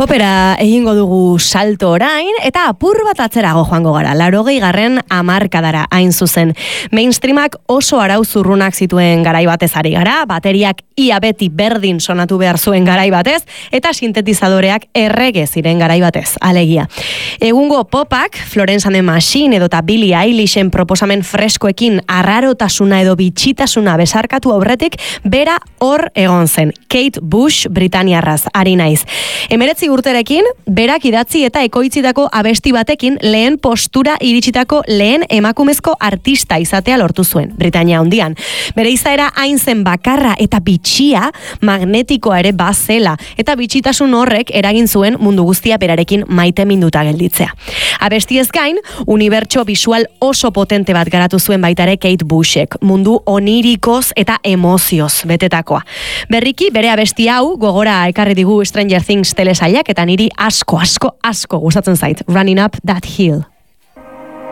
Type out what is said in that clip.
Popera egingo dugu salto orain, eta apur bat atzerago joango gara, 80. hamarkadara hain zuzen. Mainstreamak oso arau zurrunak zituen garai batez ari gara, bateriak ia beti berdin sonatu behar zuen garai batez, eta sintetizadoreak errege ziren garai batez, alegia. Egungo popak, Florence and the Machine edota Billie Eilishen proposamen freskoekin arrarotasuna edo bitxitasuna besarkatu aurretik, bera hor egon zen. Kate Bush, Britaniarraz, ari naiz. 19 urterekin, berak idatzi eta ekoitzitako abesti batekin lehen postura iritsitako lehen emakumezko artista izatea lortu zuen, Britania Handian. Bere izaera hain zen bakarra eta bitxia magnetikoa ere bazela, eta bitxitasun horrek eragin zuen mundu guztia berarekin maite minduta gelditzea. Abestiez gain, unibertso visual oso potente bat garatu zuen baitare Kate Bushek, mundu onirikoz eta emozioz betetakoa. Berriki, bere abesti hau gogora ekarri digu Stranger Things telesailak eta niri asko gustatzen zait. Running Up That Hill.